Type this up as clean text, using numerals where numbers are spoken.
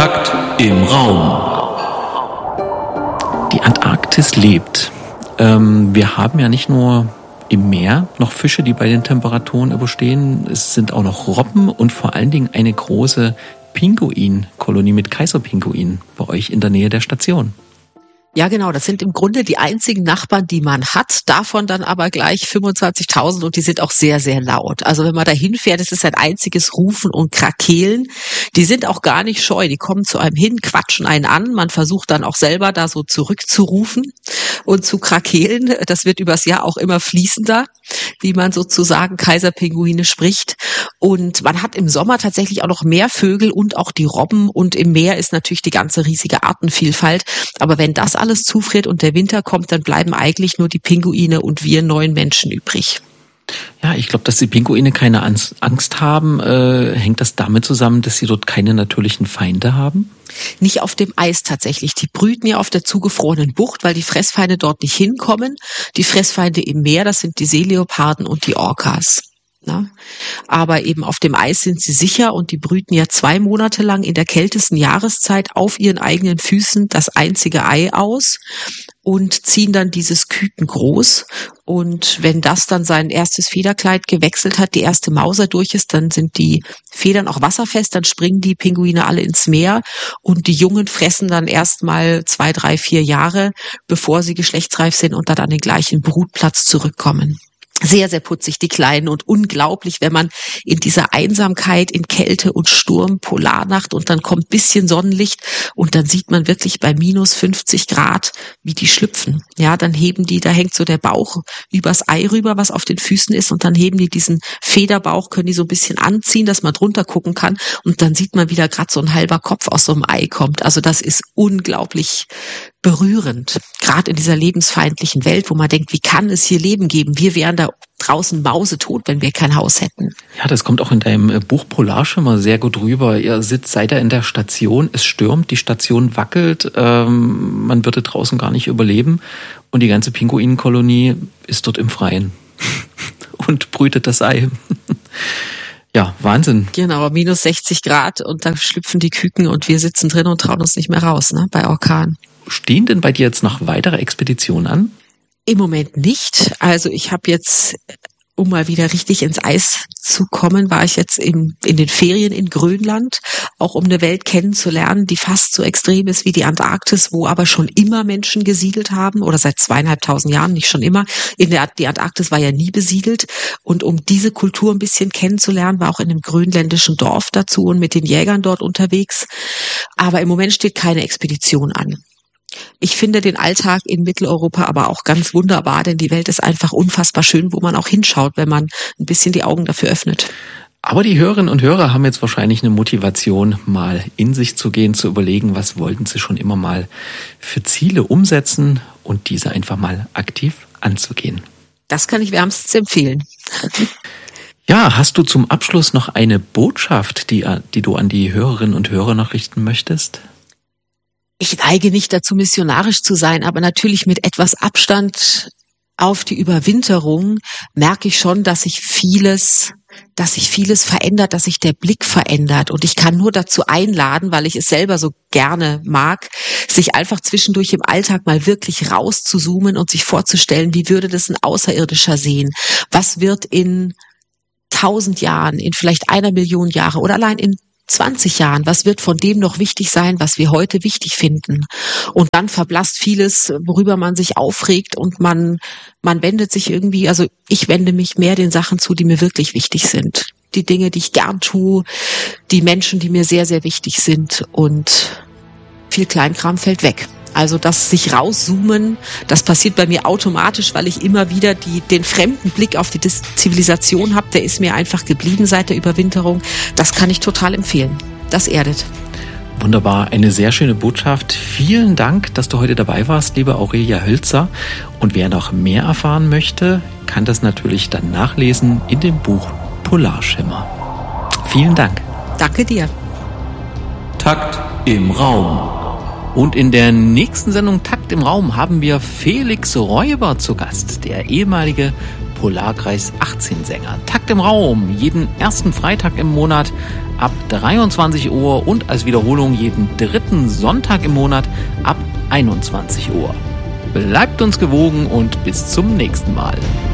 Takt im Raum. Die Antarktis lebt. Wir haben ja nicht nur im Meer noch Fische, die bei den Temperaturen überstehen. Es sind auch noch Robben und vor allen Dingen eine große Pinguinkolonie mit Kaiserpinguinen bei euch in der Nähe der Station. Ja, genau. Das sind im Grunde die einzigen Nachbarn, die man hat. Davon dann aber gleich 25.000 und die sind auch sehr, sehr laut. Also wenn man da hinfährt, es ist ein einziges Rufen und Krakeelen. Die sind auch gar nicht scheu. Die kommen zu einem hin, quatschen einen an. Man versucht dann auch selber da so zurückzurufen und zu krakeelen. Das wird übers Jahr auch immer fließender, wie man sozusagen Kaiserpinguine spricht. Und man hat im Sommer tatsächlich auch noch mehr Vögel und auch die Robben. Und im Meer ist natürlich die ganze riesige Artenvielfalt. Aber wenn das alles zufriert und der Winter kommt, dann bleiben eigentlich nur die Pinguine und wir 9 Menschen übrig. Ja, ich glaube, dass die Pinguine keine Angst haben. Hängt das damit zusammen, dass sie dort keine natürlichen Feinde haben? Nicht auf dem Eis tatsächlich. Die brüten ja auf der zugefrorenen Bucht, weil die Fressfeinde dort nicht hinkommen. Die Fressfeinde im Meer, das sind die Seeleoparden und die Orcas. Na? Aber eben auf dem Eis sind sie sicher und die brüten ja 2 Monate lang in der kältesten Jahreszeit auf ihren eigenen Füßen das einzige Ei aus und ziehen dann dieses Küken groß. Und wenn das dann sein erstes Federkleid gewechselt hat, die erste Mauser durch ist, dann sind die Federn auch wasserfest, dann springen die Pinguine alle ins Meer und die Jungen fressen dann erstmal 2, 3, 4 Jahre, bevor sie geschlechtsreif sind und dann an den gleichen Brutplatz zurückkommen. Sehr, sehr putzig, die Kleinen, und unglaublich, wenn man in dieser Einsamkeit, in Kälte und Sturm, Polarnacht und dann kommt bisschen Sonnenlicht und dann sieht man wirklich bei minus 50 Grad, wie die schlüpfen. Ja, dann heben die, da hängt so der Bauch übers Ei rüber, was auf den Füßen ist, und dann heben die diesen Federbauch, können die so ein bisschen anziehen, dass man drunter gucken kann, und dann sieht man, wie da gerade so ein halber Kopf aus so einem Ei kommt. Also das ist unglaublich berührend, gerade in dieser lebensfeindlichen Welt, wo man denkt, wie kann es hier Leben geben? Wir wären da draußen mausetot, wenn wir kein Haus hätten. Ja, das kommt auch in deinem Buch Polarschimmer sehr gut rüber. Ihr seid da in der Station, es stürmt, die Station wackelt, man würde draußen gar nicht überleben und die ganze Pinguinenkolonie ist dort im Freien und brütet das Ei. Ja, Wahnsinn. Genau, minus 60 Grad und da schlüpfen die Küken und wir sitzen drin und trauen uns nicht mehr raus, ne, bei Orkan. Stehen denn bei dir jetzt noch weitere Expeditionen an? Im Moment nicht. Also ich habe jetzt, um mal wieder richtig ins Eis zu kommen, war ich jetzt in den Ferien in Grönland, auch um eine Welt kennenzulernen, die fast so extrem ist wie die Antarktis, wo aber schon immer Menschen gesiedelt haben, oder seit 2.500 Jahren, nicht schon immer. Die Antarktis war ja nie besiedelt, und um diese Kultur ein bisschen kennenzulernen, war auch in einem grönländischen Dorf dazu und mit den Jägern dort unterwegs. Aber im Moment steht keine Expedition an. Ich finde den Alltag in Mitteleuropa aber auch ganz wunderbar, denn die Welt ist einfach unfassbar schön, wo man auch hinschaut, wenn man ein bisschen die Augen dafür öffnet. Aber die Hörerinnen und Hörer haben jetzt wahrscheinlich eine Motivation, mal in sich zu gehen, zu überlegen, was wollten sie schon immer mal für Ziele umsetzen und diese einfach mal aktiv anzugehen. Das kann ich wärmstens empfehlen. Ja, hast du zum Abschluss noch eine Botschaft, die du an die Hörerinnen und Hörer noch richten möchtest? Ich neige nicht dazu, missionarisch zu sein, aber natürlich mit etwas Abstand auf die Überwinterung merke ich schon, dass sich vieles verändert, dass sich der Blick verändert. Und ich kann nur dazu einladen, weil ich es selber so gerne mag, sich einfach zwischendurch im Alltag mal wirklich rauszuzoomen und sich vorzustellen, wie würde das ein Außerirdischer sehen? Was wird in 1000 Jahren, in vielleicht 1 Million Jahre oder allein in 20 Jahren, was wird von dem noch wichtig sein, was wir heute wichtig finden? Und dann verblasst vieles, worüber man sich aufregt, und man wendet sich irgendwie, also ich wende mich mehr den Sachen zu, die mir wirklich wichtig sind. Die Dinge, die ich gern tue, die Menschen, die mir sehr, sehr wichtig sind, und viel Kleinkram fällt weg. Also das sich rauszoomen, das passiert bei mir automatisch, weil ich immer wieder den fremden Blick auf die Zivilisation habe. Der ist mir einfach geblieben seit der Überwinterung. Das kann ich total empfehlen. Das erdet. Wunderbar, eine sehr schöne Botschaft. Vielen Dank, dass du heute dabei warst, liebe Aurelia Hölzer. Und wer noch mehr erfahren möchte, kann das natürlich dann nachlesen in dem Buch Polarschimmer. Vielen Dank. Danke dir. Takt im Raum. Und in der nächsten Sendung Takt im Raum haben wir Felix Räuber zu Gast, der ehemalige Polarkreis 18 Sänger. Takt im Raum, jeden ersten Freitag im Monat ab 23 Uhr und als Wiederholung jeden dritten Sonntag im Monat ab 21 Uhr. Bleibt uns gewogen und bis zum nächsten Mal.